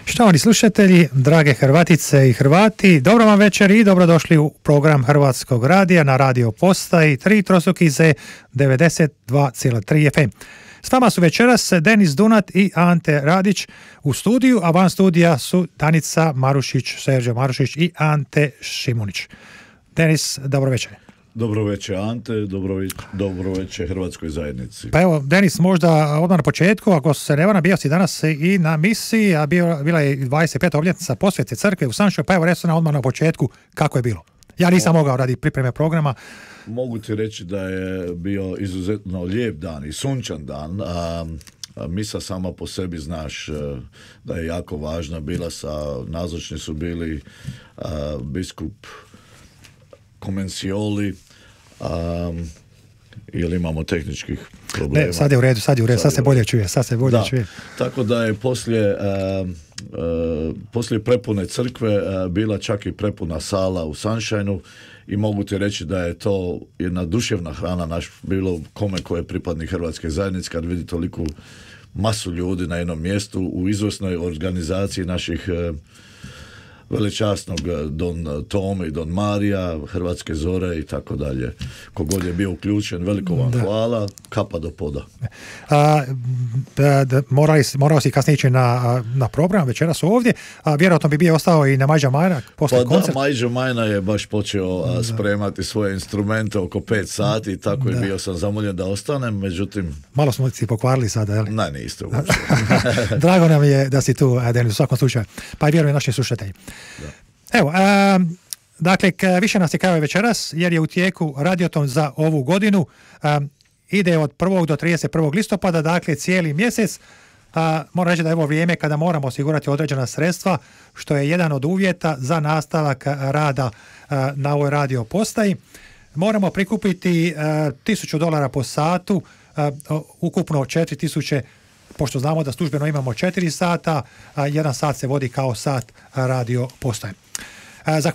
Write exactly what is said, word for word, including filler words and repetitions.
Štovani slušatelji, drage Hrvatice i Hrvati, dobro vam večer i dobrodošli u program Hrvatskog radija na radio postaji tri trosukize devedeset dva zarez tri ef em. S vama su večeras Denis Dunat i Ante Radić u studiju, a van studija su Danica Marušić, Serđo Marušić i Ante Šimunić. Denis, dobro večer. Dobro večer Ante, dobro, već, dobro večer Hrvatskoj zajednici. Pa evo, Denis, možda odmah na početku, ako se ne varam, bio si danas i na misiji, a bio, bila je dvadeset peta obljetnica posvete crkve u Sanšoj, pa evo reći nam odmah na početku kako je bilo. Ja nisam o... mogao radi pripreme programa. Mogu ti reći da je bio izuzetno lijep dan i sunčan dan, a, a misa sama po sebi znaš da je jako važna bila, sa nazočni su bili a, biskup Comencioli. Um, ili imamo tehničkih problema. Ne, sad je u redu, sad je u redu, sad, sad se bolje čuje, sad se bolje da, čuje. Tako da je poslije, uh, uh, poslije prepune crkve uh, bila čak i prepuna sala u Sunshine-u i mogu ti reći da je to jedna duševna hrana naš bilo kome ko je pripadnik Hrvatske zajednice kad vidi toliku masu ljudi na jednom mjestu u izvrsnoj organizaciji naših uh, velečasnog Don Tome i Don Marija, Hrvatske zore i tako dalje. Kogod je bio uključen, veliko vam da. Hvala, kapa do poda. A, da, da, morali, morao si kasnije ići na, na program, večeras ovdje, a vjerojatno bi bio ostao i na Majđa Majna poslije pa koncert. Da, Majđa Majna je baš počeo a, spremati svoje instrumente oko pet sati i tako da. Je bio sam zamoljen da ostanem, međutim... Malo smo si pokvarili sada, jel? Ne, niste uopće. Drago nam je da si tu, Denis, u svakom slučaju. Pa i vjerujem naši slušatelji. Da. Evo, um, dakle, više nas je kao večeras, jer je u tijeku radioton za ovu godinu. Um, ide od prvog do trideset prvog listopada, dakle cijeli mjesec. Uh, moram reći da je ovo vrijeme kada moramo osigurati određena sredstva, što je jedan od uvjeta za nastavak rada uh, na ovoj radio postaji. Moramo prikupiti uh, tisuću dolara po satu, uh, ukupno četiri tisuće, pošto znamo da službeno imamo četiri sata, a jedan sat se vodi kao sat radio postaje.